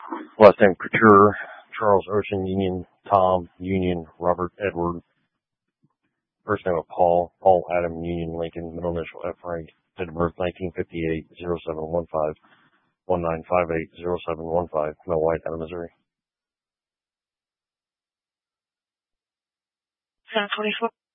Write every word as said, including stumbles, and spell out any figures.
Last name Couture, Charles Ocean, Union, Tom, Union, Robert, Edward. First name of Paul, Paul Adam, Union, Lincoln, middle initial F. Frank. Date of birth nineteen fifty-eight, oh seven one five, one nine five eight, oh seven one five. Mel White out of Missouri. seven twenty-four.